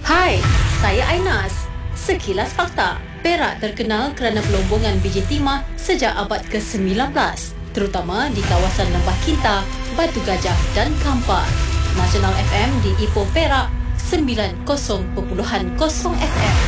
Hai, saya Ainas. Sekilas fakta. Perak terkenal kerana pelombongan biji timah sejak abad ke-19, terutama di kawasan Lembah Kinta, Batu Gajah dan Kampar. Nasional FM di Ipoh Perak 90.0 FM.